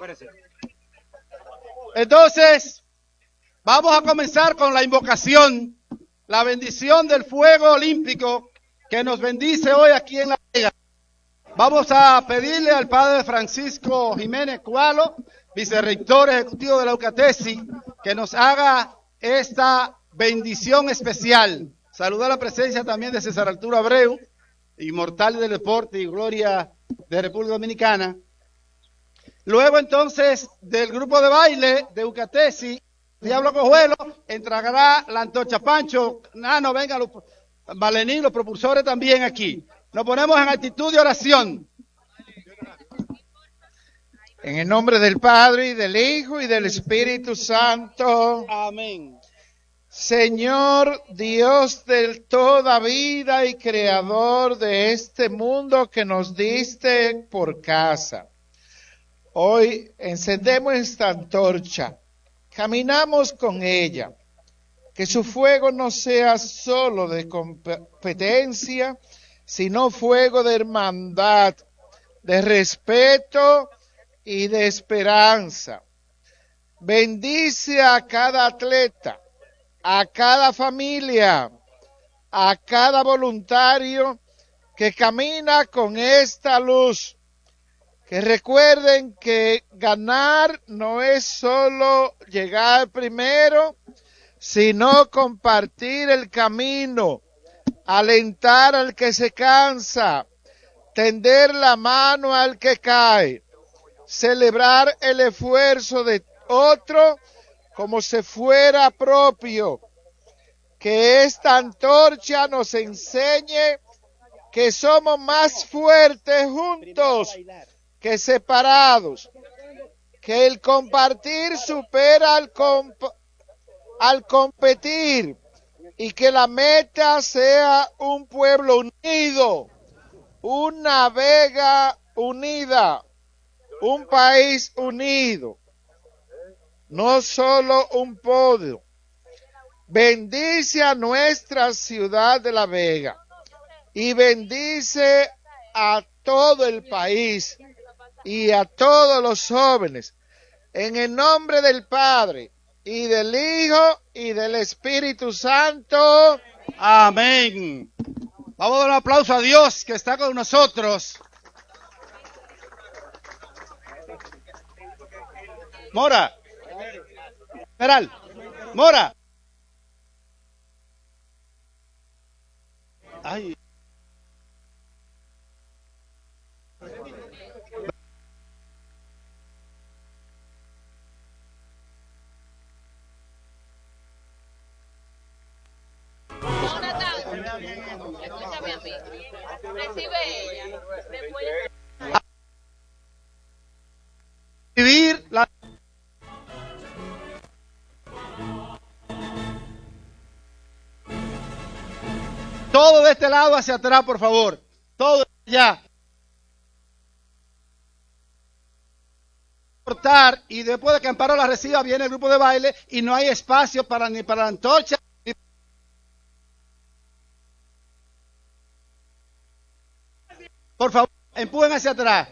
Entonces, vamos a comenzar con la invocación, la bendición del fuego olímpico que nos bendice hoy aquí en La Vega. Vamos a pedirle al padre Francisco Jiménez Cualo, vicerrector ejecutivo de la UCATESI, que nos haga esta bendición especial. Saludar la presencia también de César Arturo Abreu, inmortal del deporte y gloria de República Dominicana. Luego entonces del grupo de baile de UCATESI, Diablo Cojuelo, entregará la antorcha. Pancho, Nano, venga, Valenín, los propulsores también aquí. Nos ponemos en actitud de oración. En el nombre del Padre, y del Hijo, y del Espíritu Santo. Amén. Señor Dios de toda vida y creador de este mundo que nos diste por casa. Hoy encendemos esta antorcha, caminamos con ella, que su fuego no sea solo de competencia, sino fuego de hermandad, de respeto y de esperanza. Bendice a cada atleta, a cada familia, a cada voluntario que camina con esta luz. Que recuerden que ganar no es solo llegar primero, sino compartir el camino, alentar al que se cansa, tender la mano al que cae, celebrar el esfuerzo de otro como si fuera propio. Que esta antorcha nos enseñe que somos más fuertes juntos que separados, que el compartir supera al competir, y que la meta sea un pueblo unido, una Vega unida, un país unido, no solo un podio. Bendice a nuestra ciudad de La Vega y bendice a todo el país y a todos los jóvenes, en el nombre del Padre, y del Hijo, y del Espíritu Santo. Amén. Vamos a dar un aplauso a Dios que está con nosotros. Mora. General. Mora. Ay. Escúchame a mí. Recibe ella. Después Vivir la todo de este lado hacia atrás, por favor. Todo ya. Cortar, y después de que Amparo la reciba viene el grupo de baile y no hay espacio para ni para la antorcha. Por favor, empujen hacia atrás.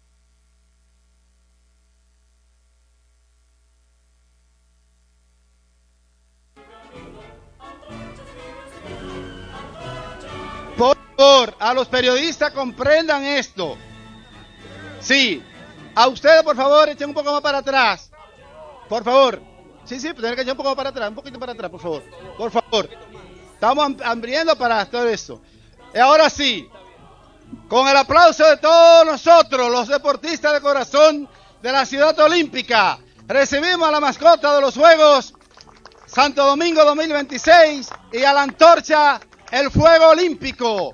Por favor, a los periodistas comprendan esto. Sí, a ustedes por favor echen un poco más para atrás. Por favor. Sí, tienen que echar un poco más para atrás, un poquito para atrás, por favor. Por favor. Estamos hambriendo para todo eso. Y ahora sí, con el aplauso de todos nosotros, los deportistas de corazón de la Ciudad Olímpica, recibimos a la mascota de los Juegos Santo Domingo 2026 y a la antorcha el fuego olímpico.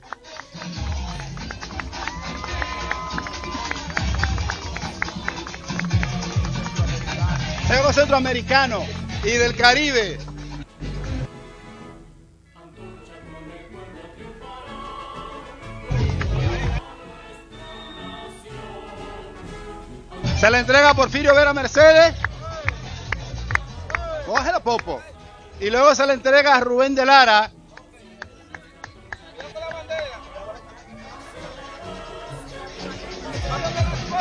Juegos Centroamericanos y del Caribe. Se le entrega a Porfirio Vera Mercedes. Cógelo, Popo. Y luego se le entrega a Rubén de Lara.